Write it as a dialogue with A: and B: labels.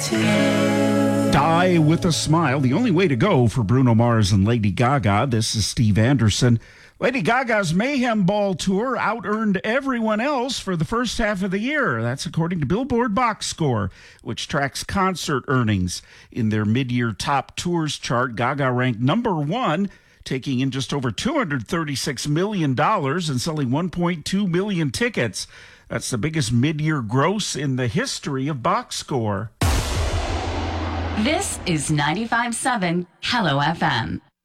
A: Die with a Smile, the only way to go for Bruno Mars and Lady Gaga. This is Steve Anderson. Lady Gaga's Mayhem Ball tour out-earned everyone else for the first half of the year. That's according to Billboard Box Score, which tracks concert earnings. In their mid-year top tours chart, Gaga ranked number one, taking in just over $236 million and selling 1.2 million tickets. That's the biggest mid-year gross in the history of Box Score.
B: This is 95.7 Hello FM.